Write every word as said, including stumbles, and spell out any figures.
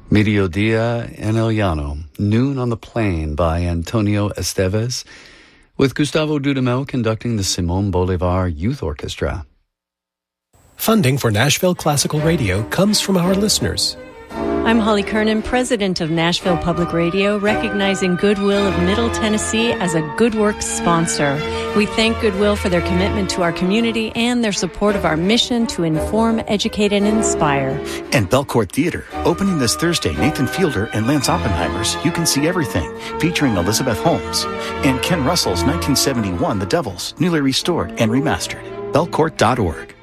Mediodía en el Llano, Noon on the Plain by Antonio Esteves, with Gustavo Dudamel conducting the Simón Bolívar Youth Orchestra. Funding for Nashville Classical Radio comes from our listeners. I'm Holly Kernan, president of Nashville Public Radio, recognizing Goodwill of Middle Tennessee as a Good Works sponsor. We thank Goodwill for their commitment to our community and their support of our mission to inform, educate, and inspire. And Belcourt Theater, opening this Thursday, Nathan Fielder and Lance Oppenheimer's You Can See Everything, featuring Elizabeth Holmes. And Ken Russell's nineteen seventy-one The Devils, newly restored and remastered. Belcourt dot org.